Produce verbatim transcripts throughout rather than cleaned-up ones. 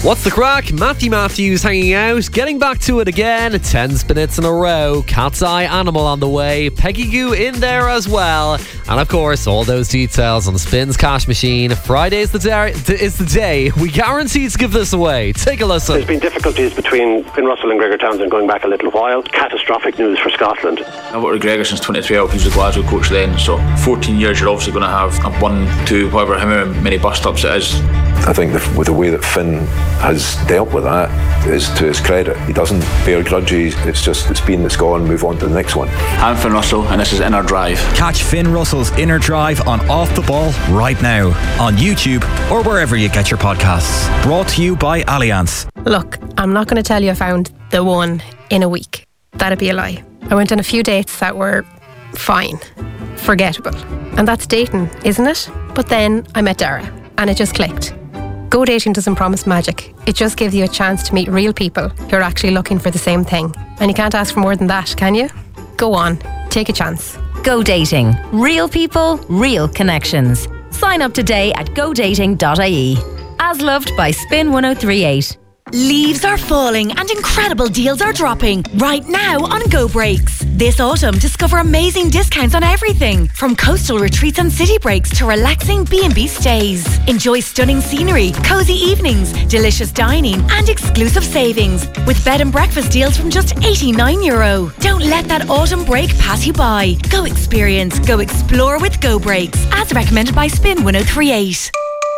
What's the crack? Matthew Matthews hanging out, getting back to it again. ten spinets in a row. Cat's Eye Animal on the way. Peggy Goo in there as well. And of course, all those details on the Spins Cash Machine. Friday is the day, is the day we guarantee to give this away. Take a listen. There's been difficulties between Finn Russell and Gregor Townsend going back a little while. Catastrophic news for Scotland. I've worked with Gregor since twenty-three. He was the Glasgow coach then. So fourteen years, you're obviously going to have a one, two, however how many bus stops it is. I think the, with the way that Finn has dealt with that is to his credit. He doesn't bear grudges. It's just, it's been, it's gone, move on to the next one. I'm Finn Russell and this is Inner Drive. Catch Finn Russell's Inner Drive on Off the Ball right now on YouTube or wherever you get your podcasts. Brought to you by Allianz. Look, I'm not going to tell you I found the one in a week. That'd be a lie. I went on a few dates that were fine, forgettable. And that's dating, isn't it? But then I met Dara and it just clicked. Go Dating doesn't promise magic. It just gives you a chance to meet real people who are actually looking for the same thing. And you can't ask for more than that, can you? Go on, take a chance. Go Dating. Real people, real connections. Sign up today at go dating dot I E. As loved by Spin one oh three eight. Leaves are falling and incredible deals are dropping right now on Go Breaks. This autumn, discover amazing discounts on everything from coastal retreats and city breaks to relaxing B and B stays. Enjoy stunning scenery, cozy evenings, delicious dining and exclusive savings with bed and breakfast deals from just eighty-nine euro. Don't let that autumn break pass you by. Go experience, go explore with Go Breaks, as recommended by Spin one oh three eight.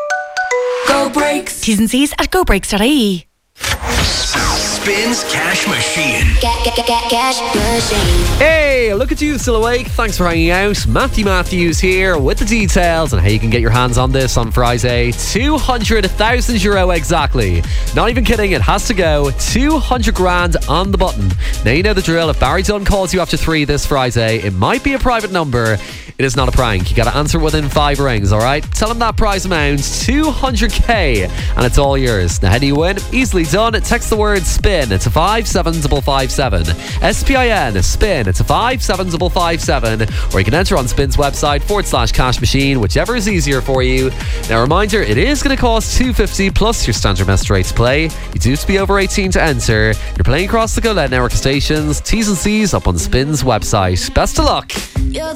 Go Breaks. T's and C's at go breaks dot I E. Spins Cash Machine. Get, get, get, get, cash machine. Hey, look at you, still awake. Thanks for hanging out. Matthew Matthews here with the details on how you can get your hands on this on Friday. two hundred thousand euro exactly. Not even kidding, it has to go. two hundred grand on the button. Now you know the drill. If Barry Dunn calls you after three this Friday, it might be a private number. It is not a prank. You got to answer within five rings, all right? Tell him that prize amount, two hundred k, and it's all yours. Now, how do you win? Easily done. Text the word SPIN. It's a five seven five five seven. S P I N, SPIN. It's a five seven five five seven. Or you can enter on Spin's website, forward slash cash machine, whichever is easier for you. Now, reminder, it is going to cost two hundred fifty plus your standard message rate to play. You do have to be over eighteen to enter. You're playing across the Go Let network of stations. T's and C's up on Spin's website. Best of luck.